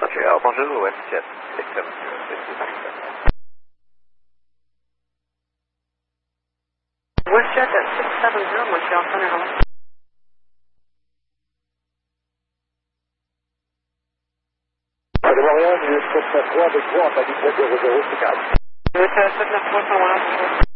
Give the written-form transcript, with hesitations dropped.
Montreal, bonjour, WestJet 670. WestJet at 670, Montreal Center, hello. De Montréal, du 793 avec vous en palier 700, c'est calme. Le 793, 101, bonjour.